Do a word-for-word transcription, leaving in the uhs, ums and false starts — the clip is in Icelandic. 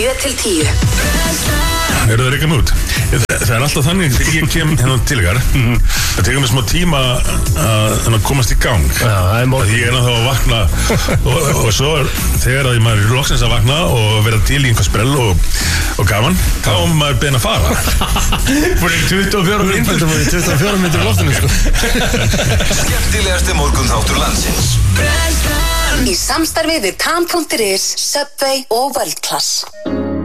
sjö til tíu. Eru það reikað út? Það er alltaf þannig þegar ég kem hérna til ykkar það tekur mér smá tíma að komast í gang. Já, það er mál. Ég er náttúrulega að vakna og, og svo er, þegar að maður er loksins að vakna og vera til í einhver sprell og, og gaman, þá er maður beðin að fara. Fyrir tuttugu og fjórar mínútur fyrir tuttugu og fjórar mínútur í loftinu sko. Skemmtilegasti morgunþáttur landsins. Í samstarfi við Tam punktur is, Subway og World Class.